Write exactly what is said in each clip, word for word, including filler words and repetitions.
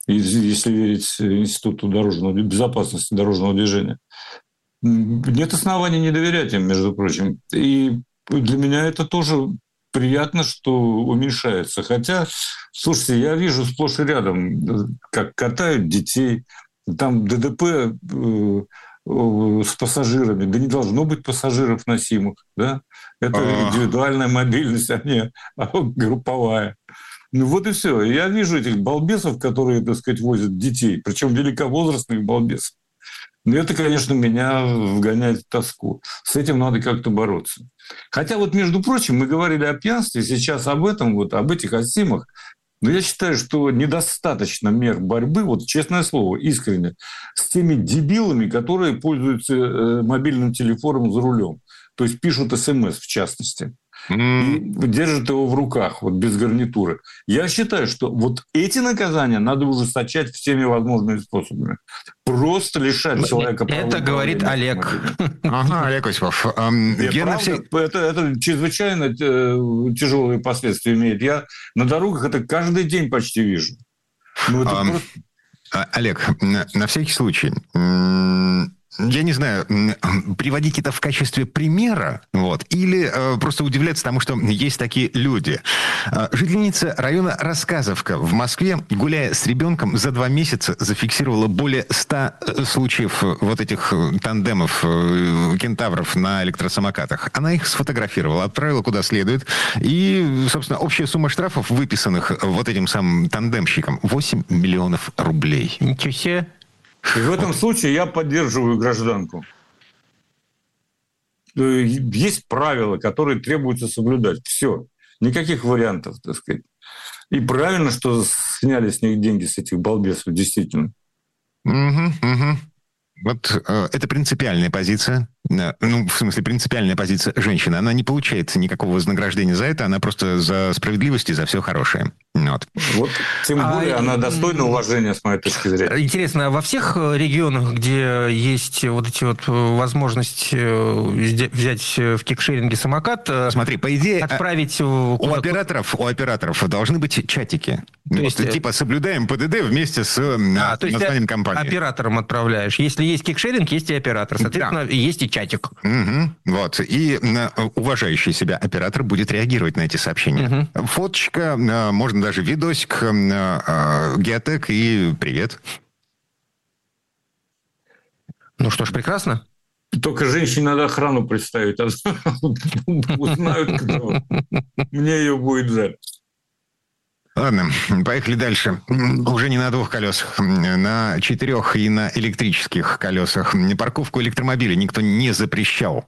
если верить Институту дорожного, безопасности дорожного движения. Нет оснований не доверять им, между прочим. И для меня это тоже приятно, что уменьшается. Хотя, слушайте, я вижу сплошь и рядом, как катают детей, там ДТП э, с пассажирами. Да не должно быть пассажиров носимых. Да? Это индивидуальная мобильность, а не групповая. Ну вот и все. Я вижу этих балбесов, которые, так сказать, возят детей, причем великовозрастных балбесов. Но это, конечно, меня вгоняет в тоску. С этим надо как-то бороться. Хотя вот, между прочим, мы говорили о пьянстве, сейчас об этом, вот, об этих осимах. Но я считаю, что недостаточно мер борьбы, вот честное слово, искренне, с теми дебилами, которые пользуются мобильным телефоном за рулем. То есть пишут СМС, в частности. Mm. И держат его в руках, вот без гарнитуры. Я считаю, что вот эти наказания надо ужесточать всеми возможными способами. Просто лишать человека права. Это говорит Олег. Ага, Олег Осипов. Это, это чрезвычайно тяжелые последствия имеет. Я на дорогах это каждый день почти вижу. Ну, это um, просто... Олег, на всякий случай... Я не знаю, приводить это в качестве примера, вот, или э, просто удивляться тому, что есть такие люди. Жительница района Рассказовка в Москве, гуляя с ребенком, за два месяца зафиксировала более ста случаев вот этих тандемов, кентавров на электросамокатах. Она их сфотографировала, отправила куда следует. И, собственно, общая сумма штрафов, выписанных вот этим самым тандемщикам, восемь миллионов рублей. Ничего себе. И в этом случае я поддерживаю гражданку. Есть правила, которые требуется соблюдать. Все. Никаких вариантов, так сказать. И правильно, что сняли с них деньги, с этих балбесов, действительно. Угу, угу. Вот э, это принципиальная позиция. Ну, в смысле, принципиальная позиция женщины. Она не получает никакого вознаграждения за это, она просто за справедливость и за все хорошее. Вот. Вот, тем более, а, она достойна уважения, с моей точки зрения. Интересно, во всех регионах, где есть вот эти вот возможности взять в кикшеринге самокат, смотри, по идее, отправить у операторов, у операторов должны быть чатики. То вот, есть, типа соблюдаем ПДД вместе с а, названием компании. Оператором отправляешь. Если есть кикшеринг, есть и оператор. Соответственно, да. Есть и чатик. Угу. Вот. И уважающий себя оператор будет реагировать на эти сообщения. Угу. Фоточка, можно даже видосик, геотек и привет. Ну что ж, прекрасно. Только женщине надо охрану представить. Узнают, кто. Мне ее будет жаль. Ладно, поехали дальше. Уже не на двух колесах, на четырех и на электрических колесах. Парковку электромобилей никто не запрещал.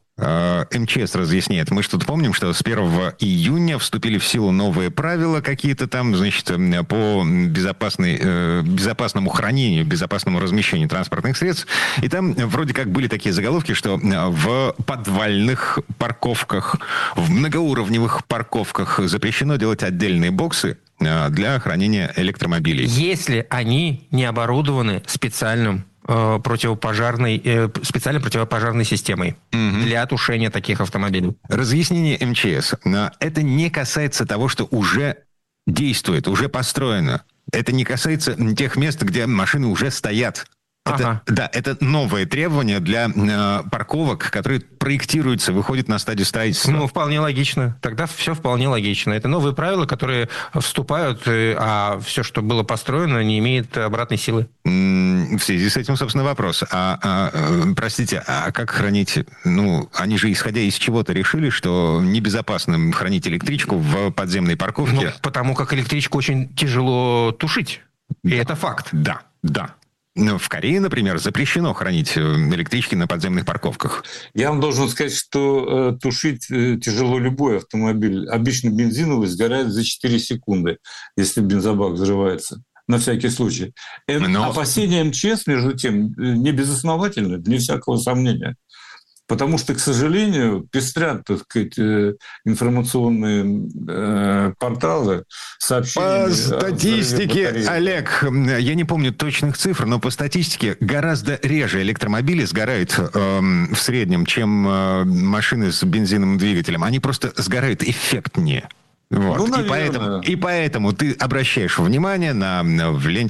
МЧС разъясняет. Мы что-то помним, что с первого июня вступили в силу новые правила какие-то там, значит, по безопасной, безопасному хранению, безопасному размещению транспортных средств. И там вроде как были такие заголовки, что в подвальных парковках, в многоуровневых парковках запрещено делать отдельные боксы для хранения электромобилей. Если они не оборудованы специальным противопожарной, специальной противопожарной системой угу. для тушения таких автомобилей. Разъяснение МЧС. Но это не касается того, что уже действует, уже построено. Это не касается тех мест, где машины уже стоят. Это, ага. Да, это новые требования для э, парковок, которые проектируются, выходят на стадию строительства. Ну, вполне логично. Тогда все вполне логично. Это новые правила, которые вступают, а все, что было построено, не имеет обратной силы. В связи с этим, собственно, вопрос. А, а, простите, а как хранить... Ну, они же, исходя из чего-то, решили, что небезопасно хранить электричку в подземной парковке. Ну, потому как электричку очень тяжело тушить. И да. Это факт. Да, да. В Корее, например, запрещено хранить электрички на подземных парковках. Я вам должен сказать, что э, тушить э, тяжело любой автомобиль. Обычно бензиновый сгорает за четыре секунды, если бензобак взрывается. На всякий случай. Но... Опасения МЧС, между тем, не безосновательны, вне всякого сомнения. Потому что, к сожалению, пестрят, так сказать, информационные э, порталы сообщениями. По статистике, Олег, я не помню точных цифр, но по статистике гораздо реже электромобили сгорают э, в среднем, чем э, машины с бензиновым двигателем. Они просто сгорают эффектнее. Вот. Ну, и, поэтому, и поэтому ты обращаешь внимание на, в ленте